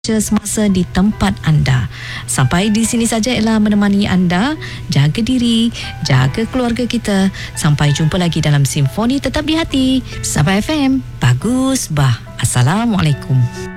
semasa di tempat anda. Sampai di sini saja Ella menemani anda. Jaga diri, jaga keluarga kita. Sampai jumpa lagi dalam Simfoni Tetap di Hati. Sabah FM, bagus bah. Assalamualaikum.